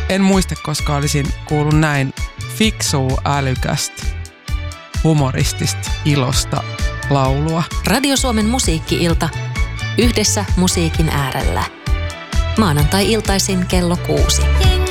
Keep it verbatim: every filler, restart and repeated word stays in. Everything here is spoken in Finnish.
En muista, koska olisin kuullut näin fiksua, älykästä, humoristista, ilosta laulua. Radio Suomen musiikki-ilta. Yhdessä musiikin äärellä. Maanantai-iltaisin kello kuusi.